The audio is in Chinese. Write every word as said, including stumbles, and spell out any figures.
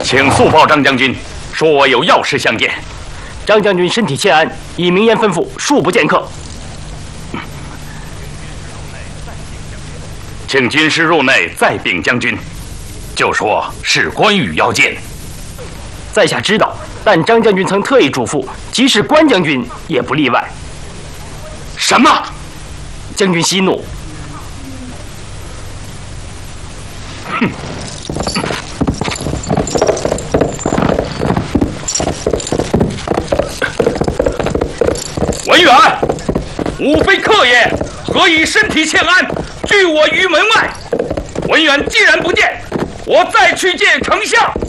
请速报张将军，说我有要事相见。 张将军身体欠安，已明言吩咐，恕不见客。 请军师入内再禀将军，就说是关羽要见。 在下知道，但张将军曾特意嘱咐，即使关将军也不例外。 什么？ 将军息怒。 哼！文远，吾非客也，何以身体欠安，拒我于门外？文远既然不见，我再去见丞相。